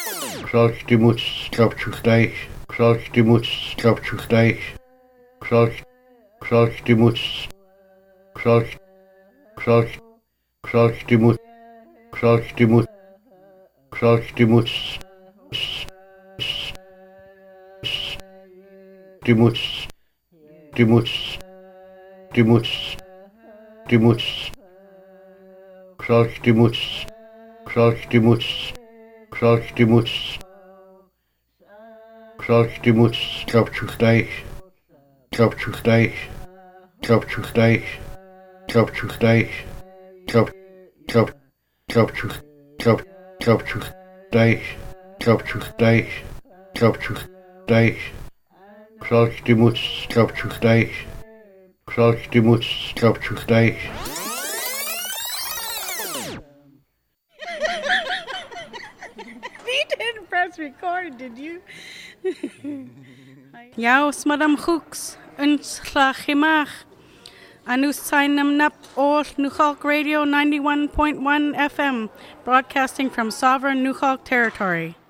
Kralchtimut Krapchuchdeich, Kralchtimut Krapchuchdeich, Kralchtimut Kralchtimut Krapchuchdeich, Krapchuchdeich, Krapchuchdeich, Krapchuchdeich, Krapchuchdeich, Krapchuchdeich, Krapchuchdeich, Kralchtimut Krapchuchdeich, Kralchtimut Krapchuchdeich. You didn't press record, did you? Jaus Madam Hooks, uns Slachimach. Anus Sainam Nap Ol Nuchalk Radio 91.1 FM, broadcasting from sovereign Nuchalk territory.